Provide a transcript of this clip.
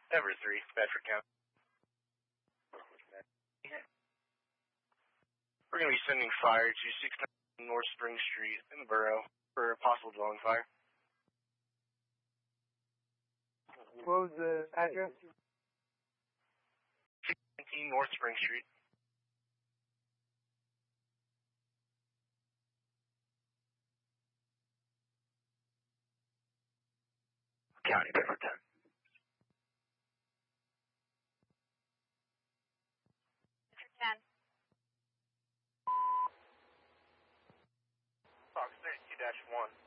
Everett 3, Bedford County. We're going to be sending fire to 690 North Spring Street in the borough for a possible dwelling fire. What was the address? 619 North Spring Street. County, Bedford 10. Bedford 10. Fox 32-1.